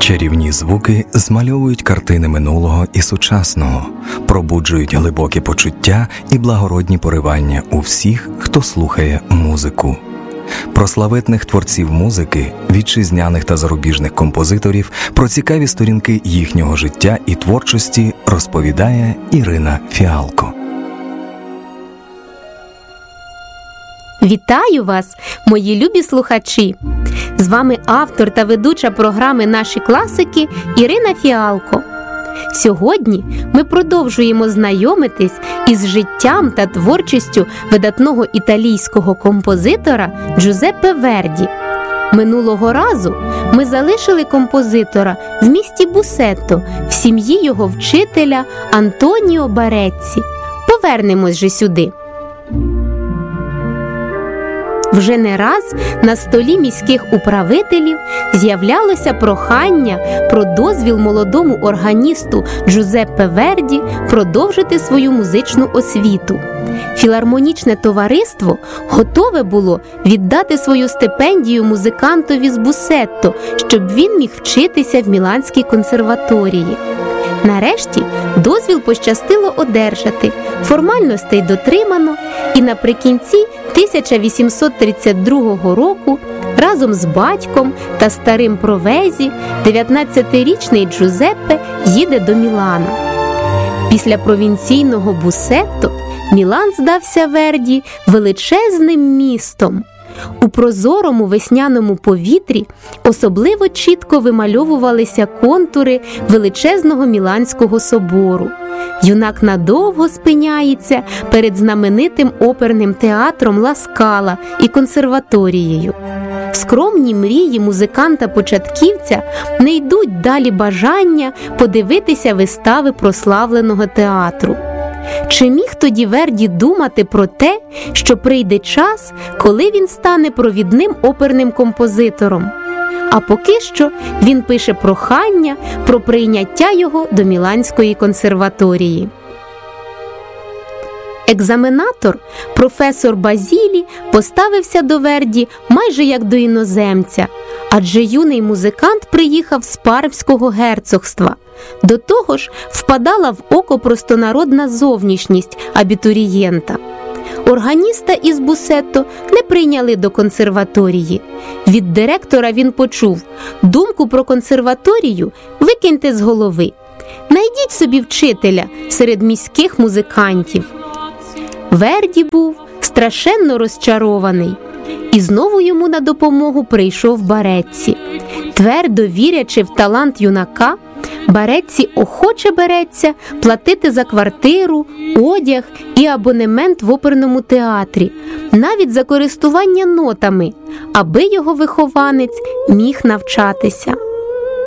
Чарівні звуки змальовують картини минулого і сучасного, пробуджують глибокі почуття і благородні поривання у всіх, хто слухає музику. Про славетних творців музики, вітчизняних та зарубіжних композиторів, про цікаві сторінки їхнього життя і творчості розповідає Ірина Фіалко. Вітаю вас, мої любі слухачі! З вами автор та ведуча програми «Наші класики» Ірина Фіалко. Сьогодні ми продовжуємо знайомитись із життям та творчістю видатного італійського композитора Джузеппе Верді. Минулого разу ми залишили композитора в місті Бусетто в сім'ї його вчителя Антоніо Барецці. Повернемось же сюди. Вже не раз на столі міських управителів з'являлося прохання про дозвіл молодому органісту Джузеппе Верді продовжити свою музичну освіту. Філармонічне товариство готове було віддати свою стипендію музикантові з Бусетто, щоб він міг вчитися в Міланській консерваторії. Нарешті дозвіл пощастило одержати, формальностей дотримано, і наприкінці 1832 року разом з батьком та старим Провезі 19-річний Джузеппе їде до Мілана. Після провінційного Бусетто Мілан здався Верді величезним містом. У прозорому весняному повітрі особливо чітко вимальовувалися контури величезного Міланського собору. Юнак надовго спиняється перед знаменитим оперним театром Ла Скала і консерваторією. Скромні мрії музиканта-початківця не йдуть далі бажання подивитися вистави прославленого театру. Чи міг тоді Верді думати про те, що прийде час, коли він стане провідним оперним композитором? А поки що він пише прохання про прийняття його до Міланської консерваторії. Екзаменатор, професор Базілі, поставився до Верді майже як до іноземця, адже юний музикант приїхав з Пармського герцогства. До того ж, впадала в око простонародна зовнішність абітурієнта. Органіста із Бусетто не прийняли до консерваторії. Від директора він почув: думку про консерваторію викиньте з голови. Найдіть собі вчителя серед міських музикантів. Верді був страшенно розчарований. І знову йому на допомогу прийшов Барецці. Твердо вірячи в талант юнака, Барецці охоче береться платити за квартиру, одяг і абонемент в оперному театрі, навіть за користування нотами, аби його вихованець міг навчатися.